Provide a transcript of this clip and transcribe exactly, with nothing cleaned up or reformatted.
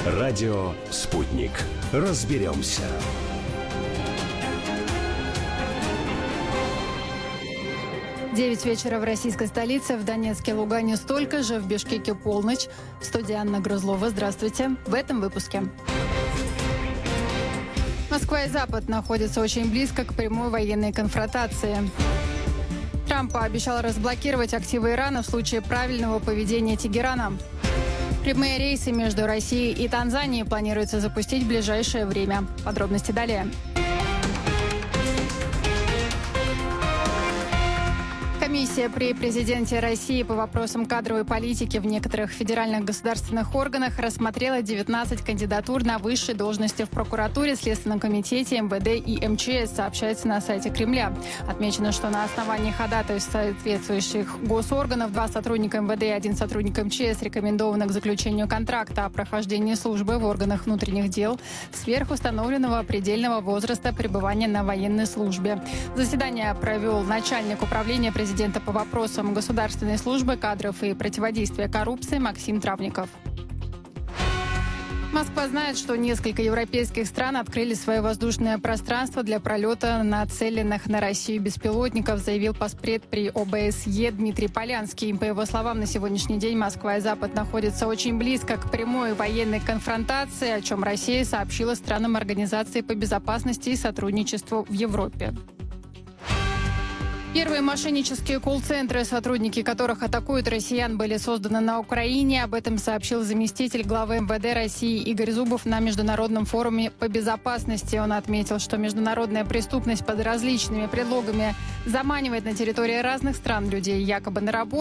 Радио «Спутник». Разберемся. девять вечера в российской столице, в Донецке, Лугане столько же, в Бишкеке полночь. В студии Анна Грызлова. Здравствуйте. В этом выпуске. Москва и Запад находятся очень близко к прямой военной конфронтации. Трамп пообещал разблокировать активы Ирана в случае правильного поведения Тегерана. Прямые рейсы между Россией и Танзанией планируется запустить в ближайшее время. Подробности далее. Комиссия при президенте России по вопросам кадровой политики в некоторых федеральных государственных органах рассмотрела девятнадцать кандидатур на высшие должности в прокуратуре, Следственном комитете, эм вэ дэ и эм че эс, сообщается на сайте Кремля. Отмечено, что на основании ходатайств соответствующих госорганов два сотрудника эм вэ дэ и один сотрудник эм че эс рекомендованы к заключению контракта о прохождении службы в органах внутренних дел сверх установленного предельного возраста пребывания на военной службе. Заседание провел начальник управления президента по вопросам государственной службы, кадров и противодействия коррупции Максим Травников. Москва знает, что несколько европейских стран открыли свое воздушное пространство для пролета нацеленных на Россию беспилотников, заявил постпред при о бэ эс е Дмитрий Полянский. По его словам, на сегодняшний день Москва и Запад находятся очень близко к прямой военной конфронтации, о чем Россия сообщила странам Организации по безопасности и сотрудничеству в Европе. Первые мошеннические колл-центры, сотрудники которых атакуют россиян, были созданы на Украине. Об этом сообщил заместитель главы эм вэ дэ России Игорь Зубов на Международном форуме по безопасности. Он отметил, что международная преступность под различными предлогами заманивает на территории разных стран людей якобы на работу.